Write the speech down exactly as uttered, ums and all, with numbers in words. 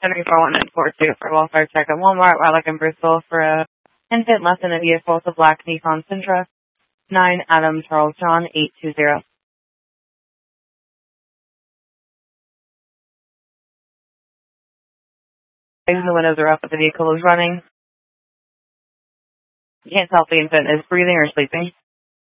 Henry four one nine four two for welfare check at Walmart, Lilac in Bristol for a infant less than a vehicle with a black Nissan Sentra. nine Adam Charles John eight two zero. The windows are up, but the vehicle is running. You can't tell if the infant is breathing or sleeping.